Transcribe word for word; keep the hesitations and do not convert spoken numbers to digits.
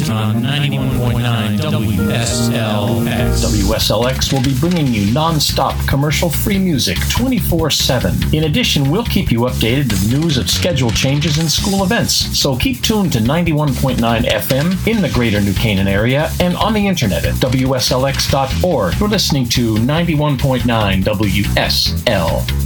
tonight on ninety-one point nine W S L X. W S L X will be bringing you non-stop commercial-free music twenty-four seven. In addition, we'll keep you updated with news of schedule changes and school events. So keep tuned to ninety-one point nine F M in the greater New Canaan area and on the internet at W S L X dot org. You're listening to ninety-one point nine W S L